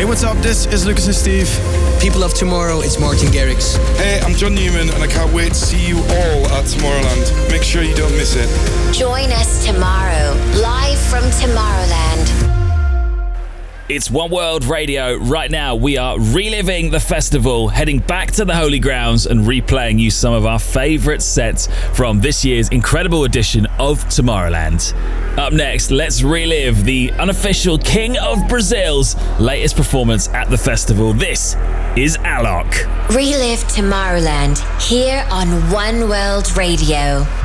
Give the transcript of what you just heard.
what's up? This is Lucas and Steve. People of Tomorrow, it's Martin Garrix. Hey, I'm John Newman and I can't wait to see you all at Tomorrowland. Make sure you don't miss it. Join us tomorrow, live from Tomorrowland. It's One World Radio. Right now, we are reliving the festival, heading back to the Holy Grounds and replaying you some of our favourite sets from this year's incredible edition of Tomorrowland. Up next, let's relive the unofficial King of Brazil's latest performance at the festival. This is Alok. Relive Tomorrowland here on One World Radio.